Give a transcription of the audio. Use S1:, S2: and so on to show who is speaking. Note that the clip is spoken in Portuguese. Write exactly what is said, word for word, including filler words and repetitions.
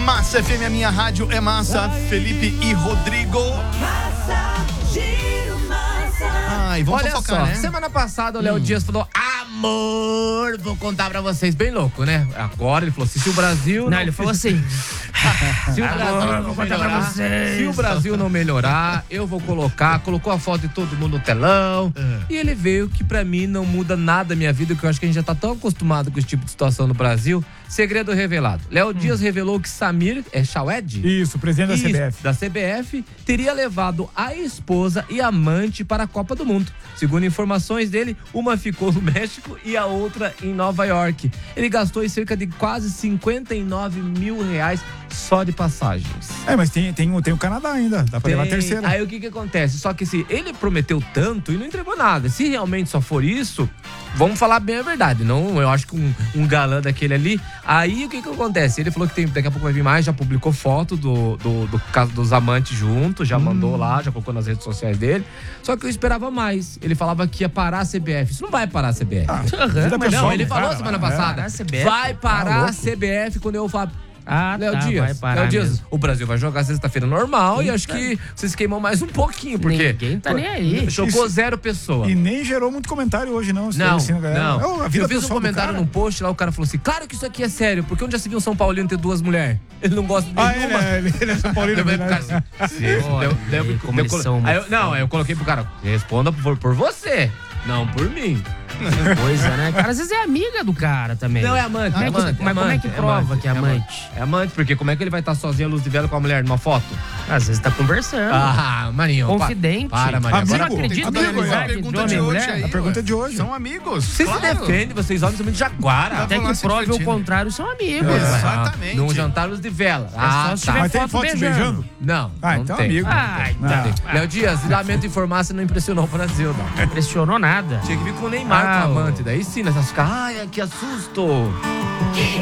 S1: Massa F M, a minha rádio é massa. Felipe e Rodrigo.
S2: Massa, giro massa.
S1: Ai, vamos
S3: Olha
S1: fofocar,
S3: só,
S1: né?
S3: semana passada o Léo
S1: Hum.
S3: Dias falou: amor, vou contar pra vocês, bem louco, né? Agora ele falou assim: se o Brasil.
S4: Não, ele falou assim.
S3: Se o Brasil
S4: Agora eu
S3: não
S4: vou contar pra
S3: melhorar,
S4: vocês.
S3: se o Brasil não melhorar, eu vou colocar, colocou a foto de todo mundo no telão.
S1: É.
S3: E ele veio que pra mim não muda nada a minha vida, que eu acho que a gente já tá tão acostumado com esse tipo de situação no Brasil. Segredo revelado. Léo Dias revelou que Samir, é Chawed?
S5: Isso, presidente da
S3: Isso,
S5: C B F.
S3: da C B F, teria levado a esposa e amante para a Copa do Mundo. Segundo informações dele, uma ficou no México e a outra em Nova York. Ele gastou aí cerca de quase cinquenta e nove mil reais só de passagens.
S5: É, mas tem, tem, o- tem o Canadá ainda, dá pra levar a
S3: Tem-
S5: terceira.
S3: Aí o que que acontece? Só que se ele prometeu tanto e não entregou nada. Se realmente só for isso, vamos falar bem a verdade. Não, eu acho que um, um galã daquele ali. Aí o que que acontece? Ele falou que tem, daqui a pouco vai vir mais, já publicou foto do, do, do caso dos amantes juntos, já mandou lá, já colocou nas redes sociais dele. Só que eu esperava mais. Ele falava que ia parar a C B F. Isso não vai parar a C B F.
S5: Ah,
S4: Aham,
S5: vida
S4: mas
S3: Não,
S5: pessoal,
S3: ele
S5: né,
S3: falou
S5: cara?
S3: semana
S5: É.
S3: passada.
S4: Parar a C B F?
S3: Vai parar
S5: Tá
S3: a
S5: louco.
S3: C B F quando eu falar.
S4: Ah,
S3: Léo
S4: tá, vai
S3: Dias,
S4: parar
S3: Léo Dias,
S4: mesmo.
S3: o Brasil vai jogar sexta-feira normal e
S4: Eita.
S3: acho que vocês queimam mais um pouquinho, porque
S4: Ninguém tá nem aí.
S3: chocou
S5: Isso.
S3: zero pessoas.
S5: E nem gerou muito comentário hoje, não. esse
S3: Não,
S5: assim, galera.
S3: não.
S5: É, a vida
S3: Eu fiz um
S5: pessoal do
S3: comentário
S5: cara.
S3: num post lá, o cara falou assim: claro que isso aqui é sério, porque onde já se viu um São Paulino ter duas mulheres? Ele não gosta de
S5: Ah,
S3: nenhuma.
S5: ele é, ele, ele é São Paulino,
S3: Eu falei pro
S5: verdade.
S3: cara assim, "Sim."
S4: Olha
S3: Daí eu- daí eu-
S4: aí,
S3: daí
S4: como
S3: eu
S4: eles
S3: colo-
S4: são
S3: aí eu- Não, aí eu coloquei pro cara: responda por, por você, não por mim.
S4: Coisa, né? Cara, às vezes é amiga do cara também.
S3: Não, é amante.
S4: Como é que-
S3: amante,
S4: mas como é
S3: amante,
S4: que prova que é amante?
S3: É amante, porque como é que ele vai estar sozinho à luz de vela com a mulher numa foto?
S4: Às vezes tá conversando.
S3: Ah, Marinho. pa-
S4: Confidente.
S3: Para, Marinho.
S4: Você
S5: Amigo.
S4: não acredita
S5: Amigo,
S4: em
S5: é a
S4: amizade entre
S1: pergunta
S4: homem
S1: de
S4: e
S1: hoje
S4: mulher?
S1: aí,
S5: A pergunta
S1: ué.
S5: é de hoje.
S1: São amigos.
S3: Vocês
S1: claro.
S3: se defendem, vocês homens são muito jaguara.
S4: Até
S1: Vamos lá
S4: que
S1: se
S4: prove o
S1: divertindo.
S4: contrário, são amigos.
S1: É.
S4: Ah,
S1: Exatamente.
S3: Num jantar luz de vela. Ah,
S4: só se
S3: tá.
S4: tiver
S5: Mas tem
S4: foto
S5: foto se
S4: beijando.
S5: beijando?
S3: Não,
S5: Ah,
S3: não
S5: então
S3: tem.
S5: amigo.
S4: Ah, então.
S5: Não.
S4: Ah,
S3: Léo Dias, lamento informar, você não impressionou o Brasil, não.
S4: não impressionou nada.
S3: Tinha que vir com o Neymar,
S4: Ah,
S3: com
S4: o-
S3: a amante. Daí sim, nós vamos ficar, ai, que assusto.